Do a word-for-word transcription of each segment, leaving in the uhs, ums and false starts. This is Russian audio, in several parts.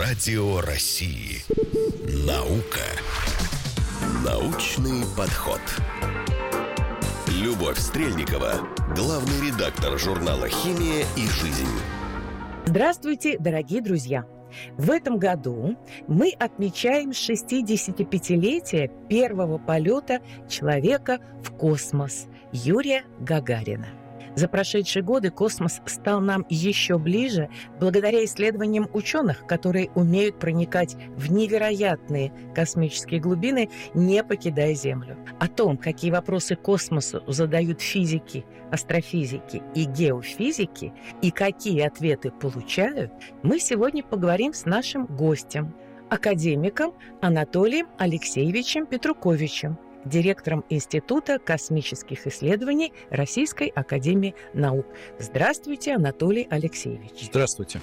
Радио России. Наука. Научный подход. Любовь Стрельникова, главный редактор журнала «Химия и жизнь». Здравствуйте, дорогие друзья! В этом году мы отмечаем шестидесятипятилетие первого полета человека в космос Юрия Гагарина. За прошедшие годы космос стал нам еще ближе благодаря исследованиям ученых, которые умеют проникать в невероятные космические глубины, не покидая Землю. О том, какие вопросы космосу задают физики, астрофизики и геофизики, и какие ответы получают, мы сегодня поговорим с нашим гостем, академиком Анатолием Алексеевичем Петруковичем, директором Института космических исследований Российской академии наук. Здравствуйте, Анатолий Алексеевич. Здравствуйте.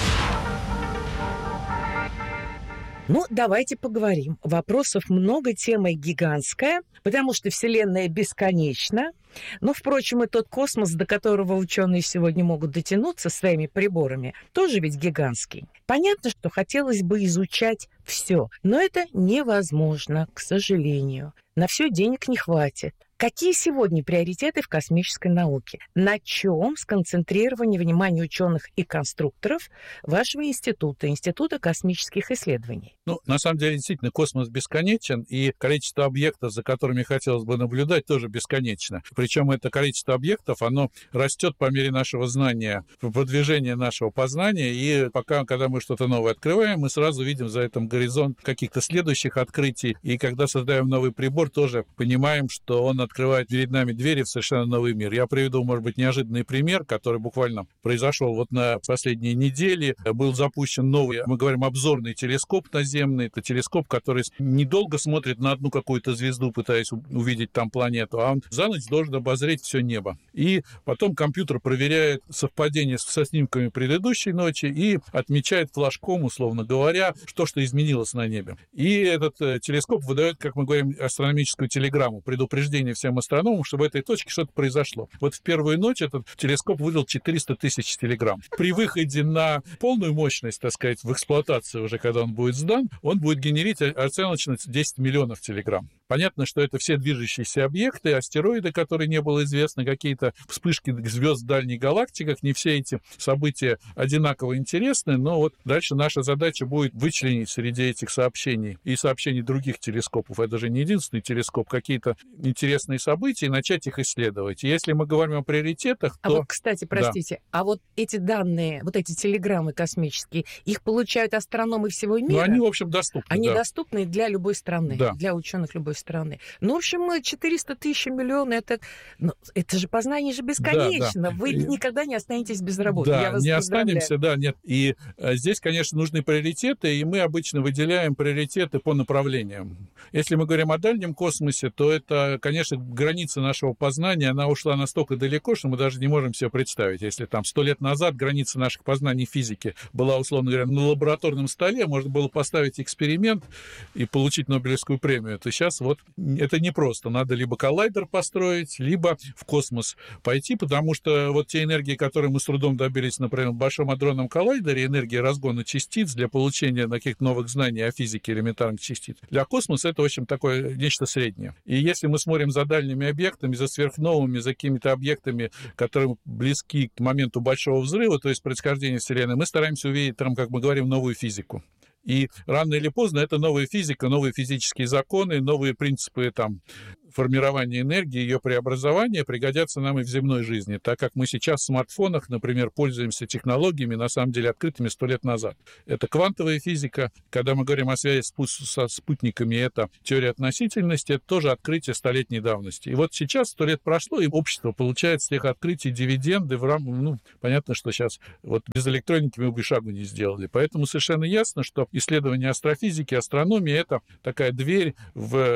Ну, давайте поговорим. Вопросов много, тема гигантская, потому что Вселенная бесконечна. Но, впрочем, и тот космос, до которого ученые сегодня могут дотянуться своими приборами, тоже ведь гигантский. Понятно, что хотелось бы изучать все, но это невозможно, к сожалению. На все денег не хватит. Какие сегодня приоритеты в космической науке? На чем сконцентрирование внимания ученых и конструкторов вашего института, Института космических исследований? Ну, на самом деле, действительно, космос бесконечен, и количество объектов, за которыми хотелось бы наблюдать, тоже бесконечно. Причем это количество объектов, оно растет по мере нашего знания, продвижения нашего познания, и пока, когда мы что-то новое открываем, мы сразу видим за этим горизонт каких-то следующих открытий, и когда создаем новый прибор, тоже понимаем, что он открывает перед нами двери в совершенно новый мир. Я приведу, может быть, неожиданный пример, который буквально произошел вот на последние недели. Был запущен новый, мы говорим, обзорный телескоп наземный. Это телескоп, который недолго смотрит на одну какую-то звезду, пытаясь увидеть там планету, а он за ночь должен обозреть все небо. И потом компьютер проверяет совпадение со снимками предыдущей ночи и отмечает флажком, условно говоря, что, что изменилось на небе. И этот телескоп выдает, как мы говорим, астрономическую телеграмму, предупреждение всем астрономам, что в этой точке что-то произошло. Вот в первую ночь этот телескоп выдал четыреста тысяч телеграмм. При выходе на полную мощность, так сказать, в эксплуатацию уже, когда он будет сдан, он будет генерить оценочно десять миллионов телеграмм. Понятно, что это все движущиеся объекты, астероиды, которые не было известно, какие-то вспышки звезд в дальних галактиках. Не все эти события одинаково интересны, но вот дальше наша задача будет вычленить среди этих сообщений и сообщений других телескопов, это же не единственный телескоп, какие-то интересные события и начать их исследовать. И если мы говорим о приоритетах, то... А вот, кстати, простите, да. а вот эти данные, вот эти телеграммы космические, их получают астрономы всего мира? Ну, они, в общем, доступны. Они да. доступны для любой страны, да. для ученых любой страны. Ну, в общем, мы четыреста тысяч миллионов, это, ну, это же познание же бесконечно. Да, да. Вы и... никогда не останетесь без работы. Да, Я вас не поздравляю. останемся, да, нет. И а, здесь, конечно, нужны приоритеты, и мы обычно выделяем приоритеты по направлениям. Если мы говорим о дальнем космосе, то это, конечно, граница нашего познания, она ушла настолько далеко, что мы даже не можем себе представить. Если там сто лет назад граница наших познаний физики была, условно говоря, на лабораторном столе, можно было поставить эксперимент и получить Нобелевскую премию, то сейчас вот это непросто. Надо либо коллайдер построить, либо в космос пойти, потому что вот те энергии, которые мы с трудом добились, например, в Большом адронном коллайдере, энергия разгона частиц для получения каких-то новых знаний о физике элементарных частиц, для космоса это, в общем, такое нечто среднее. И если мы смотрим за дальними объектами, за сверхновыми, за какими-то объектами, которые близки к моменту Большого взрыва, то есть происхождения Вселенной, мы стараемся увидеть, там, как мы говорим, новую физику. И рано или поздно это новая физика, новые физические законы, новые принципы там, формирования энергии, ее преобразования пригодятся нам и в земной жизни, так как мы сейчас в смартфонах, например, пользуемся технологиями, на самом деле, открытыми сто лет назад. Это квантовая физика, когда мы говорим о связи со спутниками, это теория относительности, это тоже открытие столетней давности. И вот сейчас сто лет прошло, и общество получает с тех открытий дивиденды в рамках, ну, понятно, что сейчас вот без электроники мы бы шагу не сделали. Поэтому совершенно ясно, что исследование астрофизики, астрономии – это такая дверь в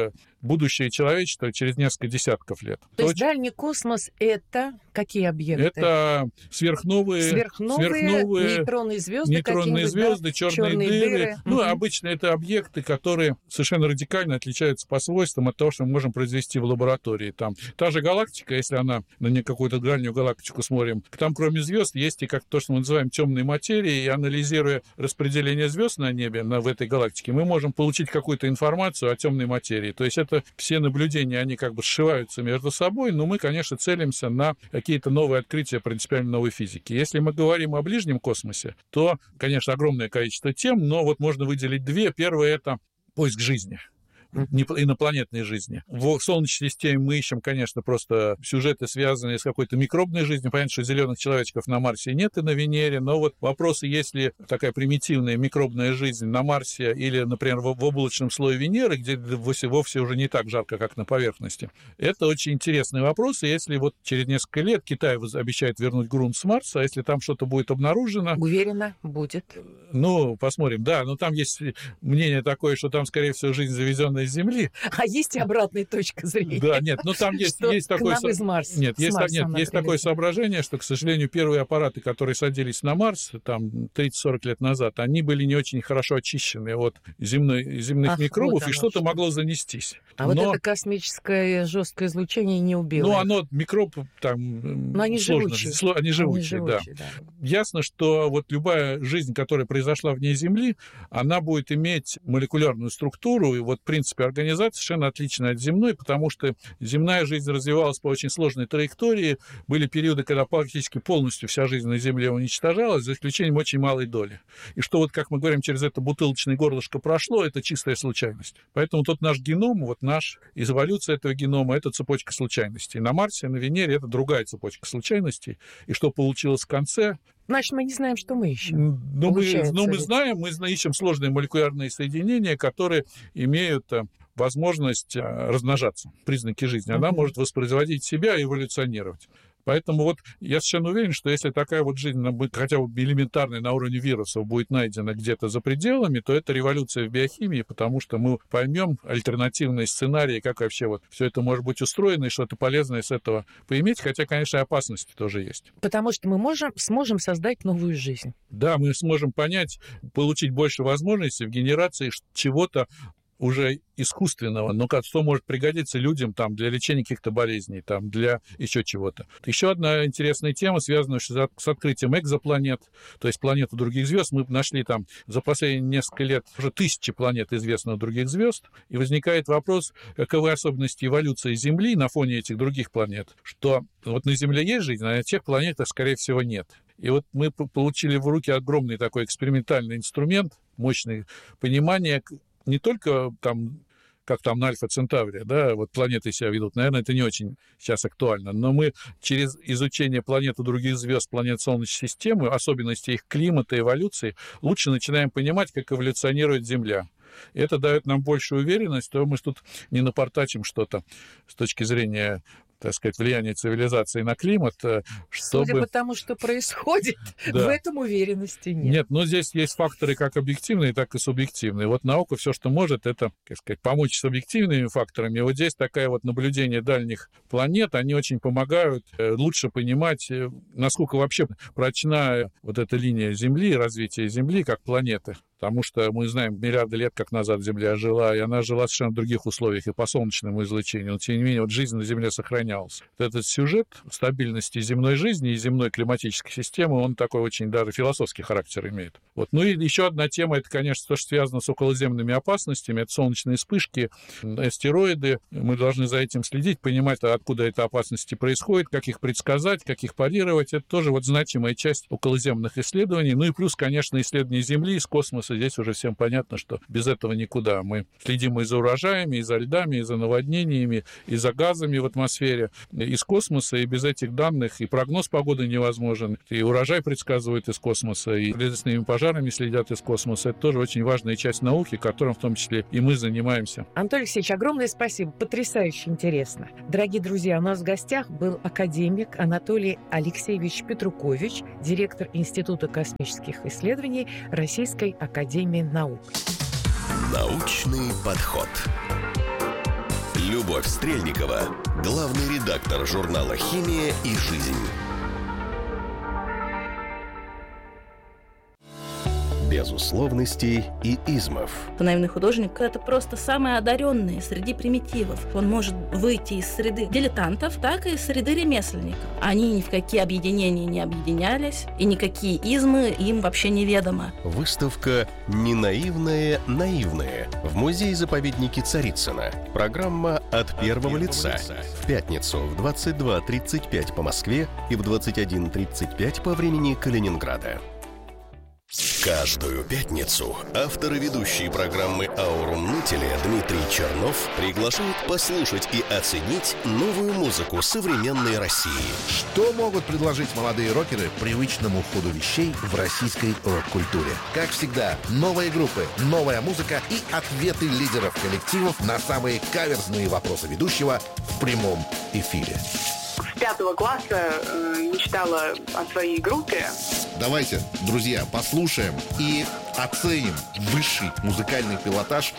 будущее человечества через несколько десятков лет. То есть дальний космос — это какие объекты? Это сверхновые, сверхновые, сверхновые нейтронные звезды, нейтронные звезды, да? черные, черные дыры. дыры. Ну, угу. Обычно это объекты, которые совершенно радикально отличаются по свойствам от того, что мы можем произвести в лаборатории. Там та же галактика, если она на какую-то дальнюю галактику смотрим, там кроме звезд есть и как то, что мы называем темной материей, и анализируя распределение звезд на небе на, в этой галактике, мы можем получить какую-то информацию о темной материи. То есть это все наблюдения, они как бы сшиваются между собой, но мы, конечно, целимся на какие-то новые открытия принципиально новой физики. Если мы говорим о ближнем космосе, то, конечно, огромное количество тем, но вот можно выделить две. Первое — это поиск жизни. Инопланетной жизни. В Солнечной системе мы ищем, конечно, просто сюжеты, связанные с какой-то микробной жизнью. Понятно, что зеленых человечков на Марсе нет и на Венере, но вот вопросы, если такая примитивная микробная жизнь на Марсе или, например, в облачном слое Венеры, где вовсе, вовсе уже не так жарко, как на поверхности, это очень интересный вопрос. И если вот через несколько лет Китай обещает вернуть грунт с Марса, а если там что-то будет обнаружено... Уверена, будет. Ну, посмотрим, да. Но там есть мнение такое, что там, скорее всего, жизнь, завезенная с Земли. А есть и обратная точка зрения. Да, нет, но там есть, есть такое... Из Марса. Нет, есть, Марса нет, есть такое соображение, что, к сожалению, первые аппараты, которые садились на Марс, там, тридцать-сорок лет назад, они были не очень хорошо очищены от земной, земных Ах, микробов, вот и что-то что. могло занестись. А но... вот это космическое жесткое излучение не убило. Ну, оно, микроб там... Но они сложно, живучие. Сло, они живучие, они живучие да. да. Ясно, что вот любая жизнь, которая произошла вне Земли, она будет иметь молекулярную структуру, и вот, в принципе, организация совершенно отличная от земной, потому что земная жизнь развивалась по очень сложной траектории. Были периоды, когда практически полностью вся жизнь на Земле уничтожалась, за исключением очень малой доли. И что вот, как мы говорим, через это бутылочное горлышко прошло, это чистая случайность. Поэтому тот наш геном, вот наш, из эволюции этого генома, это цепочка случайностей. На Марсе, на Венере это другая цепочка случайностей. И что получилось в конце... Значит, мы не знаем, что мы ищем. Но мы, но мы знаем, мы ищем сложные молекулярные соединения, которые имеют возможность размножаться, признаки жизни. Она uh-huh. может воспроизводить себя и эволюционировать. Поэтому вот я совершенно уверен, что если такая вот жизнь, хотя бы элементарная на уровне вирусов, будет найдена где-то за пределами, то это революция в биохимии, потому что мы поймем альтернативные сценарии, как вообще вот все это может быть устроено и что-то полезное с этого поиметь, хотя, конечно, и опасности тоже есть. Потому что мы можем, сможем создать новую жизнь. Да, мы сможем понять, получить больше возможностей в генерации чего-то уже искусственного, но что может пригодиться людям там, для лечения каких-то болезней, там, для еще чего-то. Еще одна интересная тема, связанная с открытием экзопланет, то есть планет у других звезд. Мы нашли там за последние несколько лет уже тысячи планет известно у других звезд, и возникает вопрос, каковы особенности эволюции Земли на фоне этих других планет, что вот на Земле есть жизнь, а на тех планетах, скорее всего, нет. И вот мы получили в руки огромный такой экспериментальный инструмент, мощное понимание, не только там, как там на Альфа Центавре, да, вот планеты себя ведут, наверное, это не очень сейчас актуально, но мы через изучение планет у других звезд, планет Солнечной системы, особенности их климата, эволюции, лучше начинаем понимать, как эволюционирует Земля. И это дает нам большую уверенность, что мы тут не напортачим что-то с точки зрения, так сказать, влияния цивилизации на климат, чтобы... Судя по тому, что происходит, да. в этом уверенности нет. Нет, но здесь есть факторы как объективные, так и субъективные. Вот наука все, что может, это, как сказать, помочь с объективными факторами. И вот здесь такая вот наблюдение дальних планет, они очень помогают лучше понимать, насколько вообще прочна вот эта линия Земли, развитие Земли как планеты. Потому что мы знаем, миллиарды лет как назад Земля жила, и она жила в совершенно других условиях и по солнечному излучению. Но, тем не менее, вот жизнь на Земле сохранялась. Вот этот сюжет стабильности земной жизни и земной климатической системы, он такой очень даже философский характер имеет. Вот. Ну и еще одна тема, это, конечно, то, что связано с околоземными опасностями, это солнечные вспышки, астероиды. Мы должны за этим следить, понимать, откуда эти опасности происходят, как их предсказать, как их парировать. Это тоже вот значимая часть околоземных исследований. Ну и плюс, конечно, исследования Земли из космоса. Здесь уже всем понятно, что без этого никуда. Мы следим и за урожаями, и за льдами, и за наводнениями, и за газами в атмосфере, из космоса, и без этих данных и прогноз погоды невозможен, и урожай предсказывают из космоса, и лесными пожарами следят из космоса. Это тоже очень важная часть науки, которым в том числе и мы занимаемся. Антон Алексеевич, огромное спасибо, потрясающе интересно. Дорогие друзья, у нас в гостях был академик Анатолий Алексеевич Петрукович, директор Института космических исследований Российской академии наук. Научный подход. Любовь Стрельникова, главный редактор журнала «Химия и жизнь». Без условностей и измов. Наивный художник — это просто самый одаренный среди примитивов. Он может выйти из среды дилетантов, так и из среды ремесленников. Они ни в какие объединения не объединялись, и никакие измы им вообще неведомы. Выставка «Ненаивное наивное» в музее-заповеднике Царицына. Программа «От первого лица». В пятницу в двадцать два тридцать пять по Москве и в двадцать один тридцать пять по времени Калининграда. Каждую пятницу авторы ведущие программы «Аурум Нутеле» Дмитрий Чернов приглашают послушать и оценить новую музыку современной России. Что могут предложить молодые рокеры привычному ходу вещей в российской рок-культуре? Как всегда, новые группы, новая музыка и ответы лидеров коллективов на самые каверзные вопросы ведущего в прямом эфире. С пятого класса э, мечтала о своей группе. Давайте, друзья, послушаем и оценим высший музыкальный пилотаж.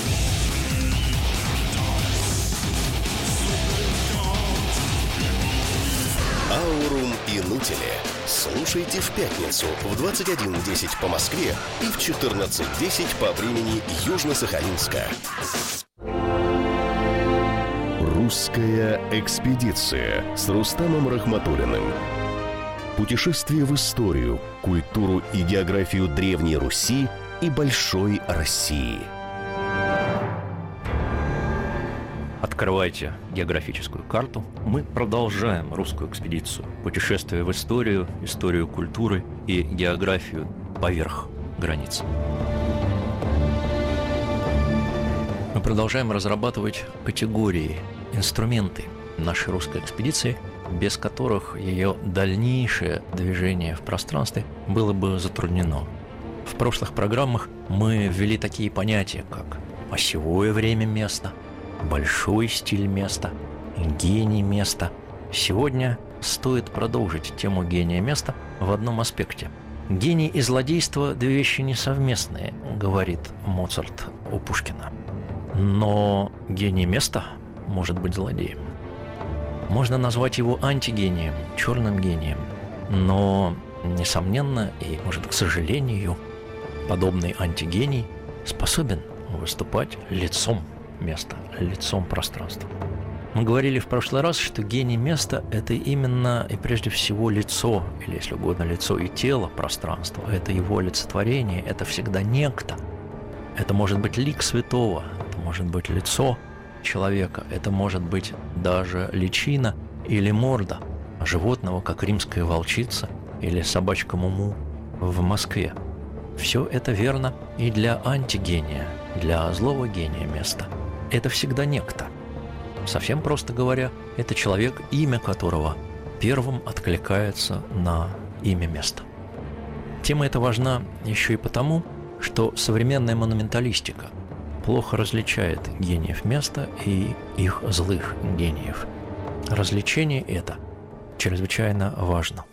«Аурум и Нутеле». Слушайте в пятницу в двадцать один десять по Москве и в четырнадцать десять по времени Южно-Сахалинска. Русская экспедиция с Рустамом Рахматуллиным. Путешествие в историю, культуру и географию Древней Руси и Большой России. Открывайте географическую карту. Мы продолжаем русскую экспедицию. Путешествие в историю, историю культуры и географию поверх границ. Мы продолжаем разрабатывать категории, инструменты нашей русской экспедиции, без которых ее дальнейшее движение в пространстве было бы затруднено. В прошлых программах мы ввели такие понятия, как осевое время места, большой стиль места, гений места. Сегодня стоит продолжить тему гения места в одном аспекте. Гений и злодейство – две вещи несовместные, говорит Моцарт у Пушкина. Но гений места может быть злодеем. Можно назвать его антигением, черным гением, но, несомненно, и, может, к сожалению, подобный антигений способен выступать лицом места, лицом пространства. Мы говорили в прошлый раз, что гений места – это именно и прежде всего лицо, или, если угодно, лицо и тело пространства. Это его олицетворение, это всегда некто. Это может быть лик святого, это может быть лицо человека, это может быть даже личина или морда животного, как римская волчица или собачка Муму в Москве. Все это верно и для антигения, для злого гения места. Это всегда некто. Совсем просто говоря, это человек, имя которого первым откликается на имя места. Тема эта важна еще и потому, что современная монументалистика плохо различает гениев места и их злых гениев. Различение это чрезвычайно важно.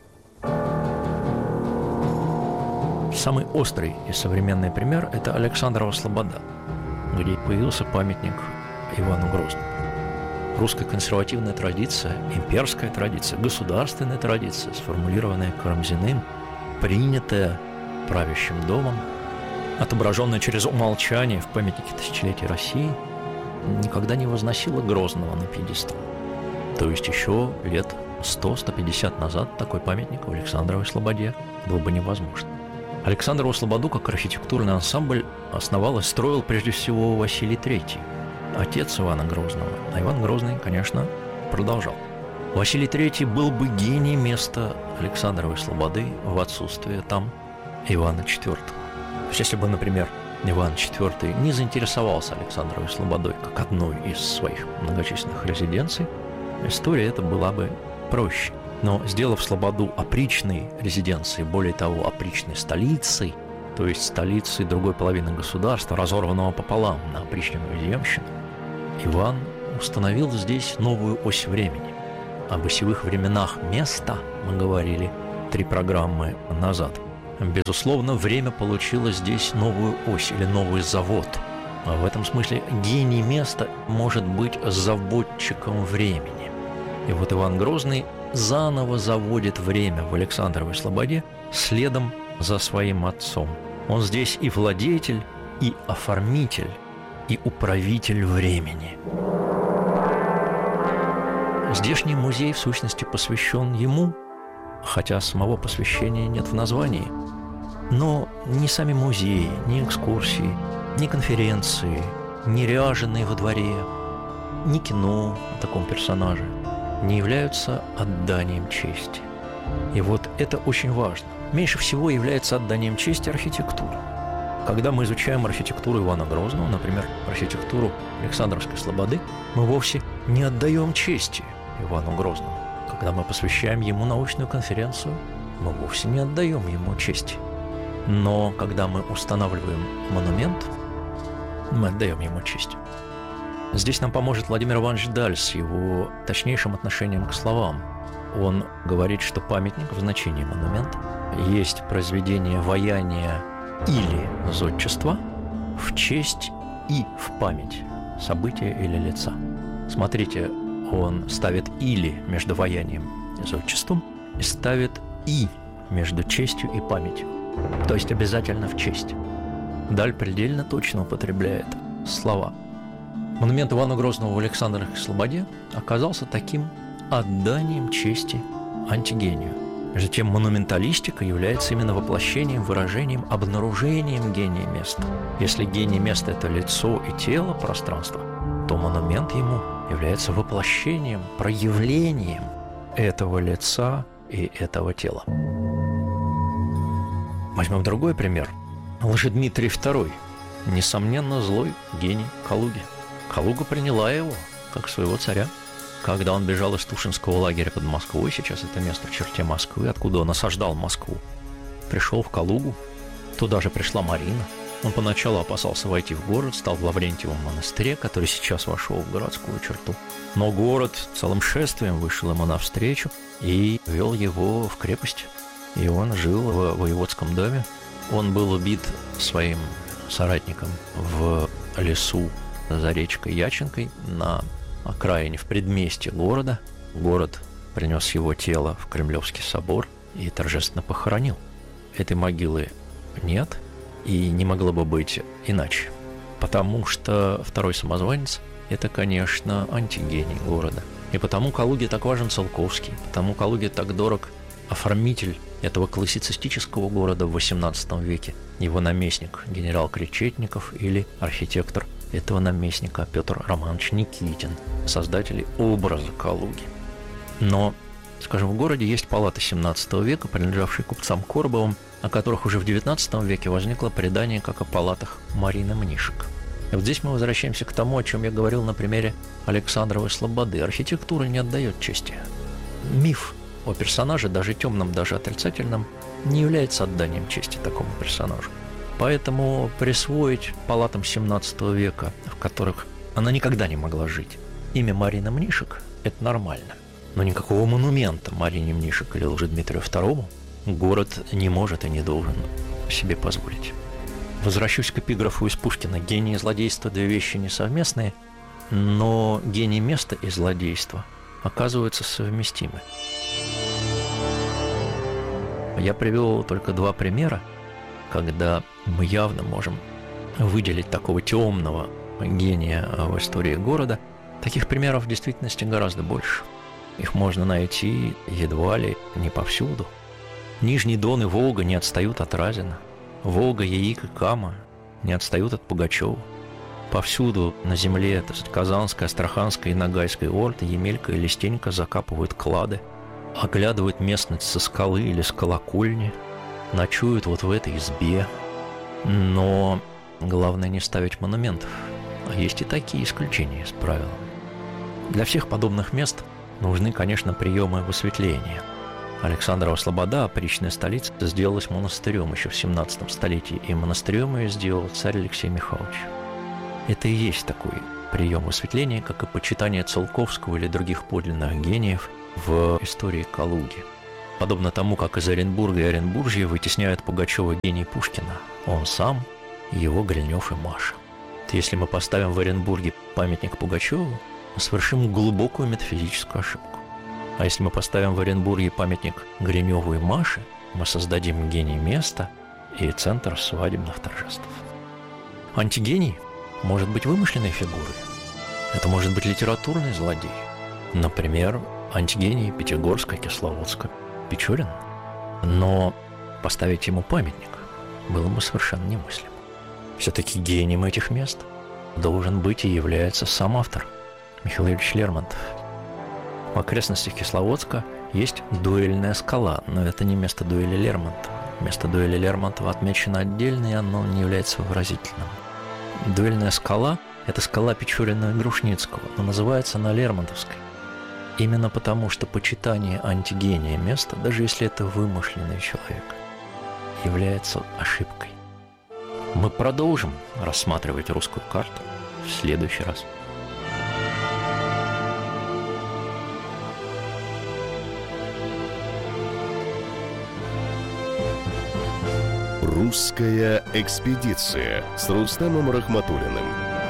Самый острый и современный пример – это Александрова слобода, где появился памятник Ивану Грозному. Русская консервативная традиция, имперская традиция, государственная традиция, сформулированная Карамзиным, принятая правящим домом, отображенная через умолчание в памятнике тысячелетия России, никогда не возносила Грозного на пьедестал. То есть еще лет сто - сто пятьдесят назад такой памятник в Александровой слободе был бы невозможен. Александрову слободу как архитектурный ансамбль основал и строил прежде всего Василий Третий, отец Ивана Грозного. А Иван Грозный, конечно, продолжал. Василий Третий был бы гений места Александровой слободы в отсутствие там Ивана Четвертого. То есть, если бы, например, Иван Четвертый не заинтересовался Александровой слободой как одной из своих многочисленных резиденций, история эта была бы проще. Но, сделав слободу опричной резиденцией, более того, опричной столицей, то есть столицей другой половины государства, разорванного пополам на опричную земщину, Иван установил здесь новую ось времени. Об осевых временах места мы говорили три программы назад. Безусловно, время получило здесь новую ось или новый завод. В этом смысле гений места может быть заводчиком времени. И вот Иван Грозный заново заводит время в Александровой Слободе следом за своим отцом. Он здесь и владетель, и оформитель, и управитель времени. Здешний музей, в сущности, посвящен ему, хотя самого посвящения нет в названии. Но ни сами музеи, ни экскурсии, ни конференции, ни ряженые во дворе, ни кино о таком персонаже не являются отданием чести. И вот это очень важно. Меньше всего является отданием чести архитектура. Когда мы изучаем архитектуру Ивана Грозного, например, архитектуру Александровской Слободы, мы вовсе не отдаем чести Ивану Грозному. Когда мы посвящаем ему научную конференцию, мы вовсе не отдаем ему чести. Но когда мы устанавливаем монумент, мы отдаем ему честь. Здесь нам поможет Владимир Иванович Даль с его точнейшим отношением к словам. Он говорит, что памятник в значении монумент есть произведение ваяния или зодчества в честь и в память события или лица. Смотрите, он ставит «или» между ваянием и зодчеством и ставит «и» между честью и памятью, то есть обязательно в честь. Даль предельно точно употребляет слова. Монумент Ивану Грозному в Александровской Слободе оказался таким отданием чести антигению. Между тем, монументалистика является именно воплощением, выражением, обнаружением гения места. Если гений места – это лицо и тело пространства, то монумент ему является воплощением, проявлением этого лица и этого тела. Возьмем другой пример. Лжедмитрий второй, несомненно, злой гений Калуги. Калуга приняла его как своего царя. Когда он бежал из Тушинского лагеря под Москвой, сейчас это место в черте Москвы, откуда он осаждал Москву, пришел в Калугу, туда же пришла Марина. Он поначалу опасался войти в город, стал в Лаврентьевом монастыре, который сейчас вошел в городскую черту. Но город целым шествием вышел ему навстречу и вел его в крепость. И он жил в воеводском доме. Он был убит своим соратником в лесу за речкой Яченкой на окраине, в предместье города. Город принес его тело в Кремлевский собор и торжественно похоронил. Этой могилы нет и не могло бы быть иначе, потому что второй самозванец – это, конечно, антигений города. И потому Калуге так важен Циолковский, потому Калуге так дорог оформитель этого классицистического города в восемнадцатом веке, его наместник генерал Кречетников или архитектор этого наместника Петр Романович Никитин, создатели образа Калуги. Но, скажем, в городе есть палаты семнадцатого века, принадлежавшие купцам Коробовым, о которых уже в девятнадцатом веке возникло предание как о палатах Марины Мнишек. И вот здесь мы возвращаемся к тому, о чем я говорил на примере Александровой Слободы. Архитектура не отдает чести. Миф о персонаже, даже темном, даже отрицательном, не является отданием чести такому персонажу. Поэтому присвоить палатам семнадцатого века, в которых она никогда не могла жить, имя Марины Мнишек – это нормально. Но никакого монумента Марине Мнишек или Лжедмитрию второму город не может и не должен себе позволить. Возвращусь к эпиграфу из Пушкина. Гений и злодейство – две вещи несовместные, но гений места и злодейство оказываются совместимы. Я привел только два примера, когда мы явно можем выделить такого темного гения в истории города. Таких примеров в действительности гораздо больше. Их можно найти едва ли не повсюду. Нижний Дон и Волга не отстают от Разина. Волга, Яик и Кама не отстают от Пугачева. Повсюду на земле Казанской, Астраханской и Ногайской орды Емелька и Листенько закапывают клады, оглядывают местность со скалы или с колокольни, ночуют вот в этой избе. Но главное не ставить монументов. А есть и такие исключения из правил. Для всех подобных мест нужны, конечно, приемы высветления. Александрова Слобода, опричная столица, сделалась монастырем еще в семнадцатом столетии, и монастырем ее сделал царь Алексей Михайлович. Это и есть такой прием высветления, как и почитание Циолковского или других подлинных гениев в истории Калуги. Подобно тому, как из Оренбурга и Оренбуржья вытесняют Пугачева гений Пушкина, он сам, его Гринев и Маша. Если мы поставим в Оренбурге памятник Пугачеву, мы совершим глубокую метафизическую ошибку. А если мы поставим в Оренбурге памятник Гриневу и Маше, мы создадим гений места и центр свадебных торжеств. Антигений может быть вымышленной фигурой. Это может быть литературный злодей. Например, антигений Пятигорска, Кисловодска, Печорин. Но поставить ему памятник было бы совершенно немыслимо. Все-таки гением этих мест должен быть и является сам автор Михаил Юрьевич Лермонтов. В окрестностях Кисловодска есть дуэльная скала, но это не место дуэли Лермонтова. Место дуэли Лермонтова отмечено отдельно, и оно не является выразительным. Дуэльная скала – это скала Печорина и Грушницкого, но называется она Лермонтовской. Именно потому, что почитание антигения места, даже если это вымышленный человек, является ошибкой. Мы продолжим рассматривать русскую карту в следующий раз. Русская экспедиция с Рустамом Рахматуллиным.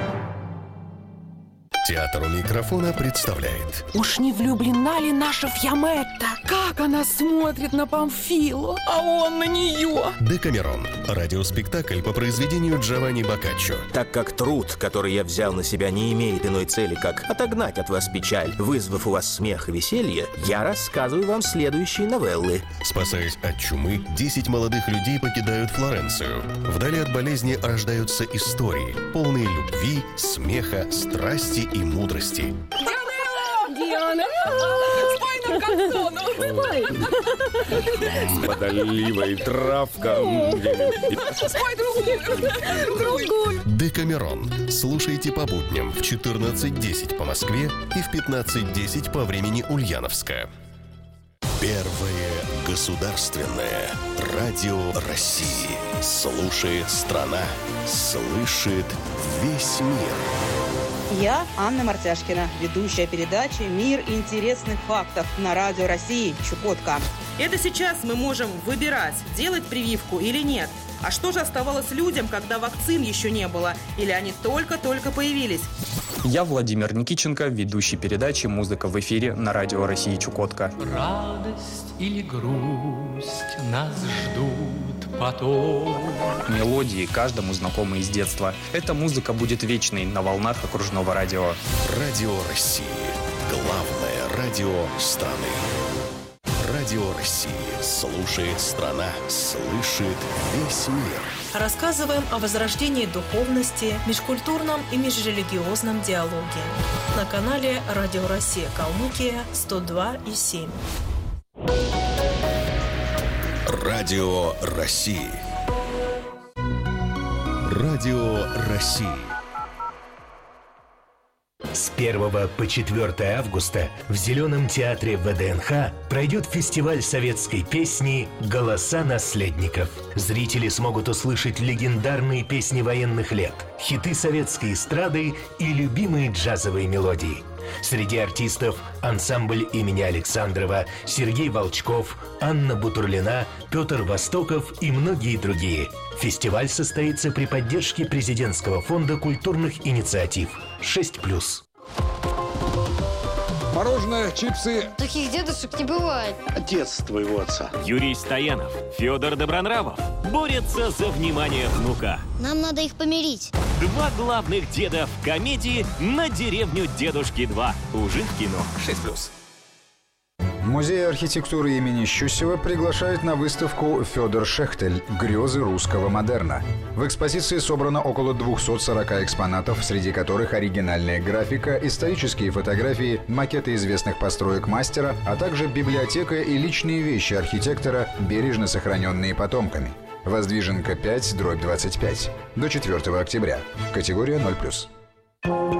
Театр у микрофона представляет. Уж не влюблена ли наша Фьяметта? Как она смотрит на Памфилу, а он на нее. Декамерон. Радиоспектакль по произведению Джованни Боккаччо. Так как труд, который я взял на себя, не имеет иной цели, как отогнать от вас печаль, вызвав у вас смех и веселье, я рассказываю вам следующие новеллы. Спасаясь от чумы, десять молодых людей покидают Флоренцию. Вдали от болезни рождаются истории, полные любви, смеха, страсти и мудрости. Диана! Спой нам кантону! Подоливай травка. Спой другую! Другую! Декамерон. Слушайте по будням в четырнадцать десять по Москве и в пятнадцать десять по времени Ульяновска. Первое государственное радио России. Слушает страна, слышит весь мир. Я Анна Мартяшкина, ведущая передачи «Мир интересных фактов» на Радио России Чукотка. Это сейчас мы можем выбирать, делать прививку или нет. А что же оставалось людям, когда вакцин еще не было? Или они только-только появились? Я Владимир Никиченко, ведущий передачи «Музыка в эфире» на Радио России Чукотка. Радость или грусть нас ждут потом. Мелодии каждому знакомы из детства. Эта музыка будет вечной на волнах окружного радио. Радио России. Главное радио страны. Радио России. Слушает страна, слышит весь мир. Рассказываем о возрождении духовности, межкультурном и межрелигиозном диалоге. На канале Радио Россия Калмыкия сто два и семь. Радио России. Радио России. С первого по четвёртое августа в Зеленом театре вэ дэ эн ха пройдет фестиваль советской песни «Голоса наследников». Зрители смогут услышать легендарные песни военных лет, хиты советской эстрады и любимые джазовые мелодии. Среди артистов ансамбль имени Александрова, Сергей Волчков, Анна Бутурлина, Петр Востоков и многие другие. Фестиваль состоится при поддержке президентского фонда культурных инициатив шесть плюс. Мороженое, чипсы. Таких дедушек не бывает. Отец твоего отца. Юрий Стоянов, Федор Добронравов борются за внимание внука. Нам надо их помирить. Два главных деда в комедии «На деревню дедушки два». Уже в кино шесть плюс. Музей архитектуры имени Щусева приглашает на выставку «Федор Шехтель. Грезы русского модерна». В экспозиции собрано около двухсот сорока экспонатов, среди которых оригинальная графика, исторические фотографии, макеты известных построек мастера, а также библиотека и личные вещи архитектора, бережно сохраненные потомками. Воздвиженка пять, дробь двадцать пять. До четвёртого октября. Категория ноль плюс.